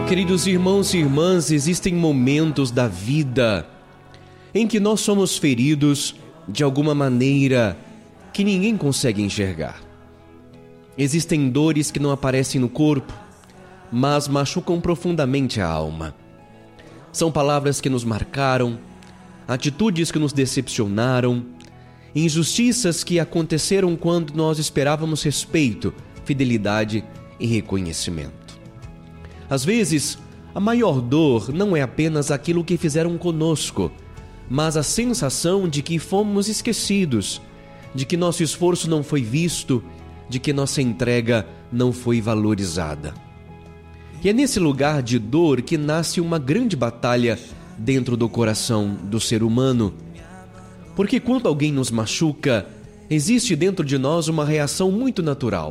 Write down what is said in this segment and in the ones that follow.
Queridos irmãos e irmãs, existem momentos da vida em que nós somos feridos de alguma maneira que ninguém consegue enxergar. Existem dores que não aparecem no corpo, mas machucam profundamente a alma. São palavras que nos marcaram, atitudes que nos decepcionaram, injustiças que aconteceram quando nós esperávamos respeito, fidelidade e reconhecimento. Às vezes, a maior dor não é apenas aquilo que fizeram conosco, mas a sensação de que fomos esquecidos, de que nosso esforço não foi visto, de que nossa entrega não foi valorizada. E é nesse lugar de dor que nasce uma grande batalha dentro do coração do ser humano. Porque quando alguém nos machuca, existe dentro de nós uma reação muito natural: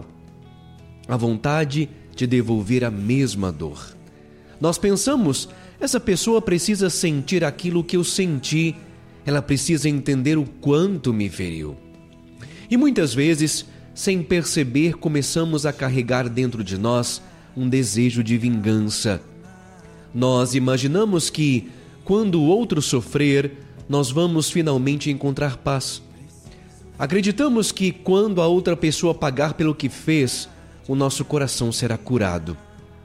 a vontade de devolver a mesma dor. Nós pensamos, essa pessoa precisa sentir aquilo que eu senti, ela precisa entender o quanto me feriu. E muitas vezes, sem perceber, começamos a carregar dentro de nós um desejo de vingança. Nós imaginamos que, quando o outro sofrer, nós vamos finalmente encontrar paz. Acreditamos que quando a outra pessoa pagar pelo que fez, o nosso coração será curado.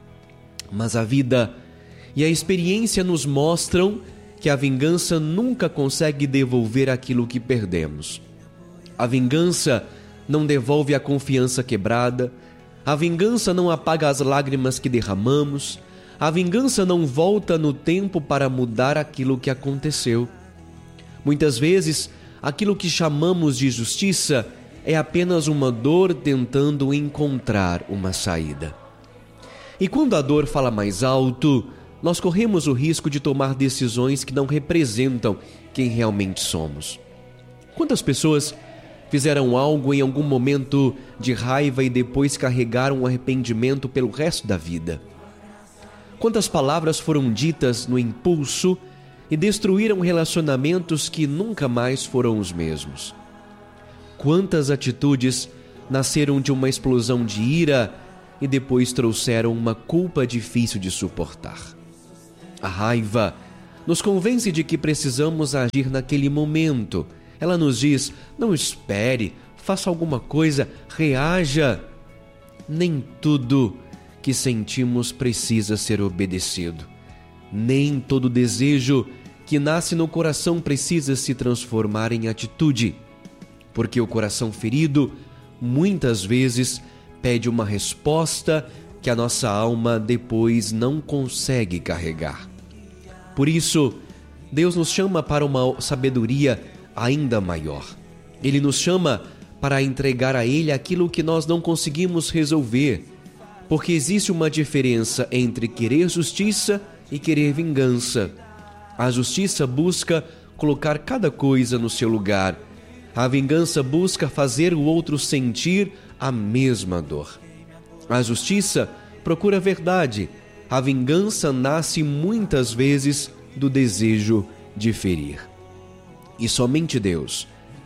Mas a vida e a experiência nos mostram que a vingança nunca consegue devolver aquilo que perdemos. A vingança não devolve a confiança quebrada, a vingança não apaga as lágrimas que derramamos, a vingança não volta no tempo para mudar aquilo que aconteceu. Muitas vezes, aquilo que chamamos de justiça é apenas uma dor tentando encontrar uma saída. E quando a dor fala mais alto, nós corremos o risco de tomar decisões que não representam quem realmente somos. Quantas pessoas fizeram algo em algum momento de raiva e depois carregaram o arrependimento pelo resto da vida? Quantas palavras foram ditas no impulso e destruíram relacionamentos que nunca mais foram os mesmos? Quantas atitudes nasceram de uma explosão de ira e depois trouxeram uma culpa difícil de suportar? A raiva nos convence de que precisamos agir naquele momento. Ela nos diz: não espere, faça alguma coisa, reaja. Nem tudo que sentimos precisa ser obedecido. Nem todo desejo que nasce no coração precisa se transformar em atitude. Porque o coração ferido, muitas vezes, pede uma resposta que a nossa alma depois não consegue carregar. Por isso, Deus nos chama para uma sabedoria ainda maior. Ele nos chama para entregar a Ele aquilo que nós não conseguimos resolver, porque existe uma diferença entre querer justiça e querer vingança. A justiça busca colocar cada coisa no seu lugar. A vingança busca fazer o outro sentir a mesma dor. A justiça procura a verdade. A vingança nasce muitas vezes do desejo de ferir. E somente Deus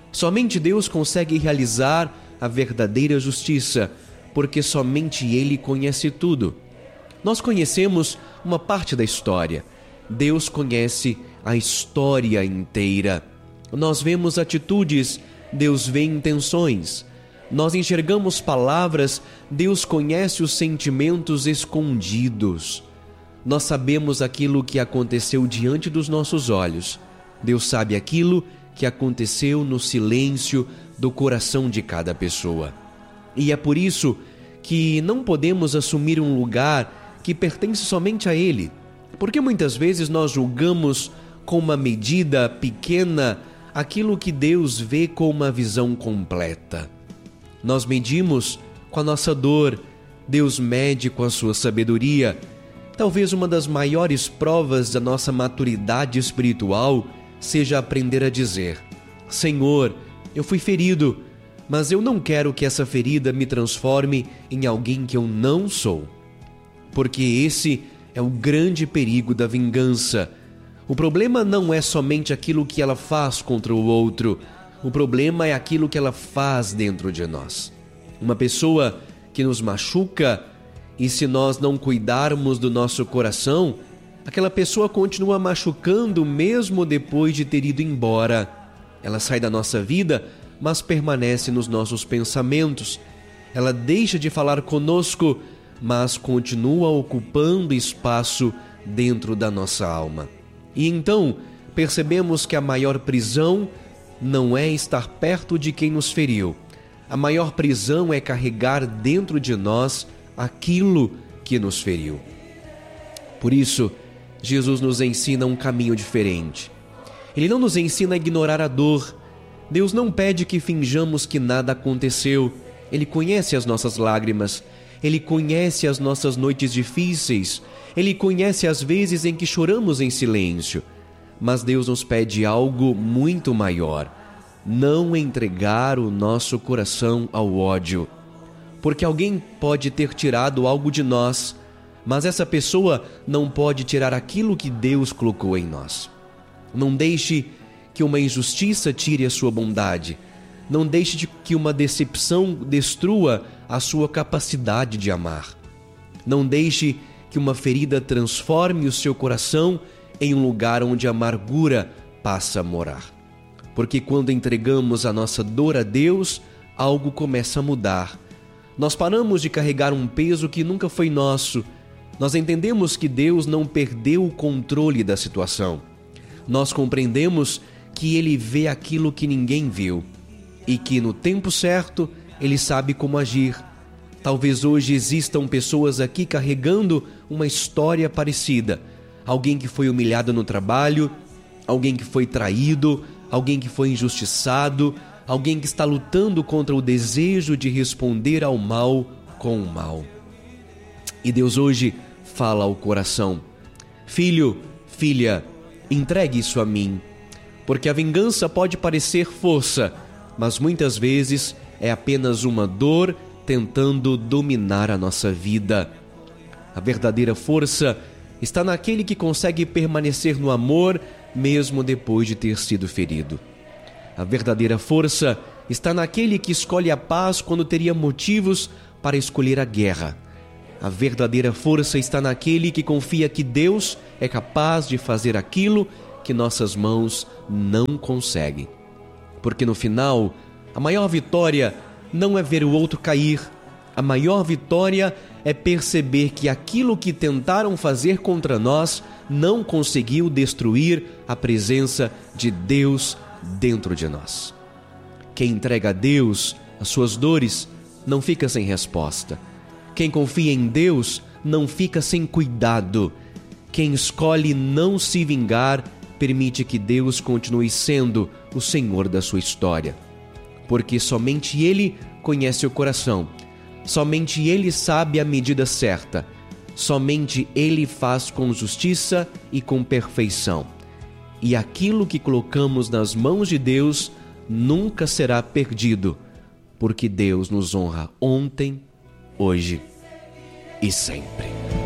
consegue realizar a verdadeira justiça, porque somente Ele conhece tudo. Nós conhecemos uma parte da história. Deus conhece a história inteira. Nós vemos atitudes, Deus vê intenções. Nós enxergamos palavras, Deus conhece os sentimentos escondidos. Nós sabemos aquilo que aconteceu diante dos nossos olhos. Deus sabe aquilo que aconteceu no silêncio do coração de cada pessoa. E é por isso que não podemos assumir um lugar que pertence somente a Ele. Porque muitas vezes nós julgamos com uma medida pequena aquilo que Deus vê com uma visão completa. Nós medimos com a nossa dor, Deus mede com a sua sabedoria. Talvez uma das maiores provas da nossa maturidade espiritual seja aprender a dizer: Senhor, eu fui ferido, mas eu não quero que essa ferida me transforme em alguém que eu não sou. Porque esse é o grande perigo da vingança. O problema não é somente aquilo que ela faz contra o outro. O problema é aquilo que ela faz dentro de nós. Uma pessoa que nos machuca E se nós não cuidarmos do nosso coração, aquela pessoa continua machucando mesmo depois de ter ido embora. Ela sai da nossa vida, mas permanece nos nossos pensamentos. Ela deixa de falar conosco, mas continua ocupando espaço dentro da nossa alma. E então, percebemos que a maior prisão não é estar perto de quem nos feriu. A maior prisão é carregar dentro de nós aquilo que nos feriu. Por isso, Jesus nos ensina um caminho diferente. Ele não nos ensina a ignorar a dor. Deus não pede que finjamos que nada aconteceu. Ele conhece as nossas lágrimas. Ele conhece as nossas noites difíceis. Ele conhece as vezes em que choramos em silêncio. Mas Deus nos pede algo muito maior: não entregar o nosso coração ao ódio. Porque alguém pode ter tirado algo de nós, mas essa pessoa não pode tirar aquilo que Deus colocou em nós. Não deixe que uma injustiça tire a sua bondade. Não deixe que uma decepção destrua a sua capacidade de amar. Não deixe que uma ferida transforme o seu coração em um lugar onde a amargura passa a morar. Porque quando entregamos a nossa dor a Deus, algo começa a mudar. Nós paramos de carregar um peso que nunca foi nosso. Nós entendemos que Deus não perdeu o controle da situação. Nós compreendemos que Ele vê aquilo que ninguém viu e que no tempo certo Ele sabe como agir. Talvez hoje existam pessoas aqui carregando uma história parecida. Alguém que foi humilhado no trabalho, alguém que foi traído, alguém que foi injustiçado, alguém que está lutando contra o desejo de responder ao mal com o mal. E Deus hoje fala ao coração: filho, filha, entregue isso a mim. Porque a vingança pode parecer força, mas muitas vezes é apenas uma dor tentando dominar a nossa vida. A verdadeira força está naquele que consegue permanecer no amor mesmo depois de ter sido ferido. A verdadeira força está naquele que escolhe a paz quando teria motivos para escolher a guerra. A verdadeira força está naquele que confia que Deus é capaz de fazer aquilo que nossas mãos não conseguem. Porque no final, a maior vitória não é ver o outro cair. A maior vitória é perceber que aquilo que tentaram fazer contra nós não conseguiu destruir a presença de Deus dentro de nós. Quem entrega a Deus as suas dores não fica sem resposta. Quem confia em Deus não fica sem cuidado. Quem escolhe não se vingar permite que Deus continue sendo o Senhor da sua história. Porque somente Ele conhece o coração. Somente Ele sabe a medida certa. Somente Ele faz com justiça e com perfeição. E aquilo que colocamos nas mãos de Deus nunca será perdido, porque Deus nos honra ontem, hoje e sempre.